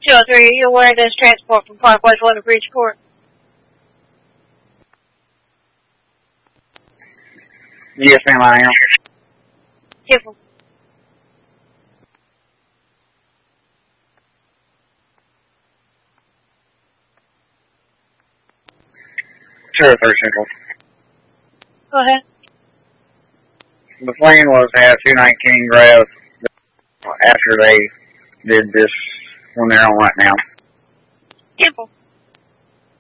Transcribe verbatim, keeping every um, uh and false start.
two oh three, are you aware of this transport from Parkway to Leather Bridge Court? Yes, ma'am, I am. Careful. two oh three Central. Go ahead. The plan was to have two nineteen grab after they did this when they're on right now. Careful.